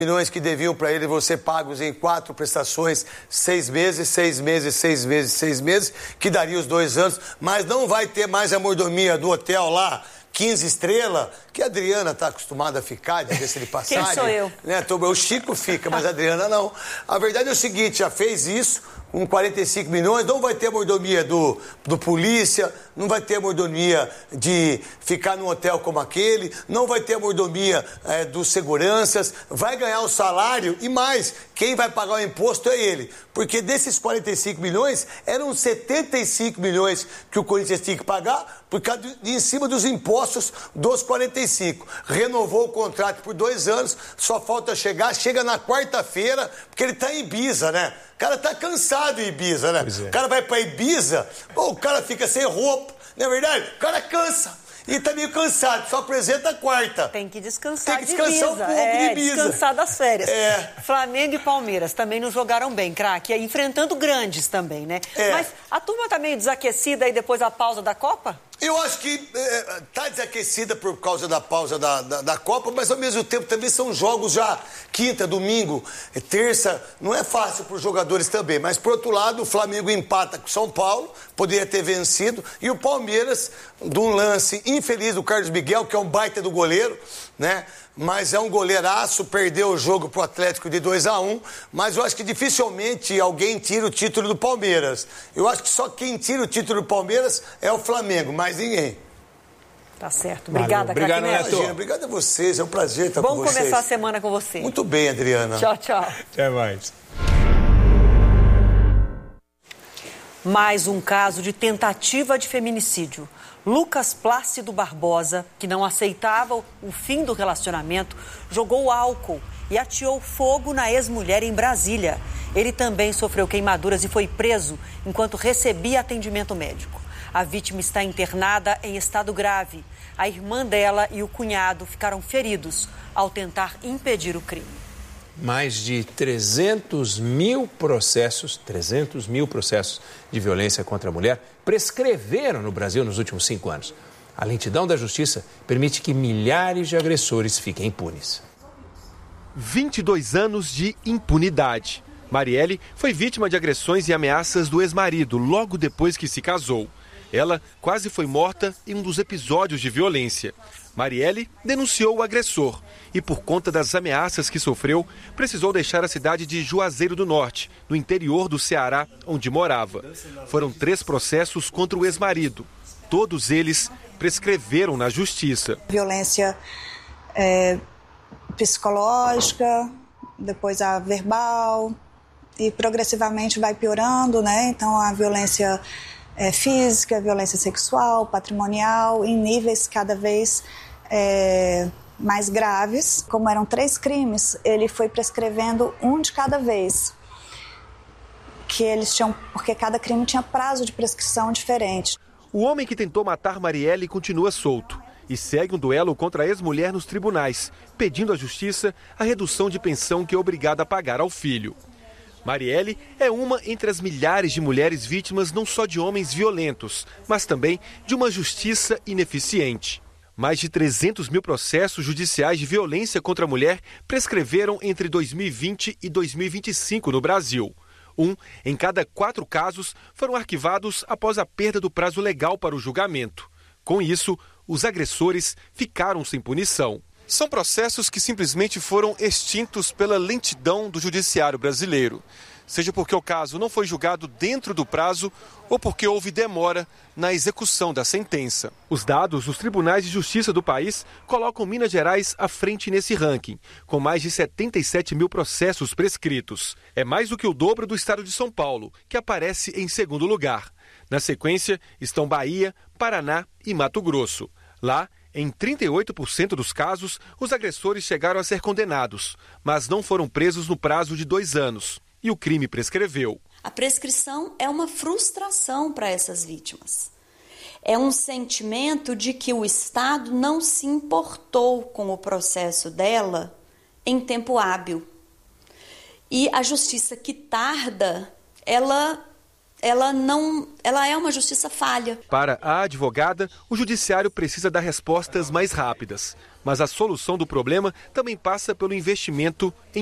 milhões que deviam para ele vão ser pagos em 4 prestações, 6 meses, 6 meses, 6 meses, 6 meses, que daria os 2 anos, mas não vai ter mais a mordomia do hotel lá, 15 estrelas, que a Adriana está acostumada a ficar, diga-se de passagem. Quem sou eu? Né? O Chico fica, mas a Adriana não. A verdade é o seguinte, já fez isso, com 45 milhões, não vai ter mordomia do polícia, não vai ter mordomia de ficar num hotel como aquele, não vai ter mordomia dos seguranças, vai ganhar o salário e mais, quem vai pagar o imposto é ele. Porque desses 45 milhões, eram 75 milhões que o Corinthians tinha que pagar por causa em cima dos impostos dos 45. Renovou o contrato por 2 anos, só falta chega na quarta-feira, porque ele está em Ibiza, né? O cara tá cansado em Ibiza, né? O cara vai pra Ibiza, o cara fica sem roupa, não é verdade? O cara cansa. E tá meio cansado, só apresenta quarta. Tem que descansar de Ibiza. Um pouco de Ibiza. Descansar das férias. Flamengo e Palmeiras também não jogaram bem, craque. Enfrentando grandes também, né? Mas a turma tá meio desaquecida aí depois da pausa da Copa? Eu acho que tá desaquecida por causa da pausa da Copa, mas ao mesmo tempo também são jogos já quinta, domingo, terça. Não é fácil para os jogadores também. Mas, por outro lado, o Flamengo empata com o São Paulo, poderia ter vencido. E o Palmeiras, de um lance infeliz do Carlos Miguel, que é um baita do goleiro, né? Mas é um goleiraço, perdeu o jogo pro Atlético de 2-1, mas eu acho que dificilmente alguém tira o título do Palmeiras. Eu acho que só quem tira o título do Palmeiras é o Flamengo, mais ninguém. Tá certo. Obrigada, Obrigado, Neto. Obrigado a vocês, é um prazer estar com vocês. Vamos começar a semana com você. Muito bem, Adriana. Tchau, tchau. Até mais. Mais um caso de tentativa de feminicídio. Lucas Plácido Barbosa, que não aceitava o fim do relacionamento, jogou álcool e ateou fogo na ex-mulher em Brasília. Ele também sofreu queimaduras e foi preso enquanto recebia atendimento médico. A vítima está internada em estado grave. A irmã dela e o cunhado ficaram feridos ao tentar impedir o crime. Mais de 300 mil processos de violência contra a mulher prescreveram no Brasil nos últimos 5 anos. A lentidão da justiça permite que milhares de agressores fiquem impunes. 22 anos de impunidade. Marielle foi vítima de agressões e ameaças do ex-marido logo depois que se casou. Ela quase foi morta em um dos episódios de violência. Marielle denunciou o agressor e, por conta das ameaças que sofreu, precisou deixar a cidade de Juazeiro do Norte, no interior do Ceará, onde morava. Foram 3 processos contra o ex-marido. Todos eles prescreveram na justiça. Violência psicológica, depois a verbal, e progressivamente vai piorando, né? Então a violência física, violência sexual, patrimonial, em níveis cada vez mais graves. Como eram 3 crimes, ele foi prescrevendo um de cada vez, que eles tinham, porque cada crime tinha prazo de prescrição diferente. O homem que tentou matar Marielle continua solto e segue um duelo contra a ex-mulher nos tribunais, pedindo à justiça a redução de pensão que é obrigada a pagar ao filho. Marielle é uma entre as milhares de mulheres vítimas não só de homens violentos, mas também de uma justiça ineficiente. Mais de 300 mil processos judiciais de violência contra a mulher prescreveram entre 2020 e 2025 no Brasil. 1 em cada 4 casos foram arquivados após a perda do prazo legal para o julgamento. Com isso, os agressores ficaram sem punição. São processos que simplesmente foram extintos pela lentidão do judiciário brasileiro. Seja porque o caso não foi julgado dentro do prazo ou porque houve demora na execução da sentença. Os dados dos tribunais de justiça do país colocam Minas Gerais à frente nesse ranking, com mais de 77 mil processos prescritos. É mais do que o dobro do estado de São Paulo, que aparece em segundo lugar. Na sequência estão Bahia, Paraná e Mato Grosso. Lá, em 38% dos casos, os agressores chegaram a ser condenados, mas não foram presos no prazo de 2 anos. E o crime prescreveu. A prescrição é uma frustração para essas vítimas. É um sentimento de que o Estado não se importou com o processo dela em tempo hábil. E a justiça que tarda, ela ela é uma justiça falha. Para a advogada, o judiciário precisa dar respostas mais rápidas. Mas a solução do problema também passa pelo investimento em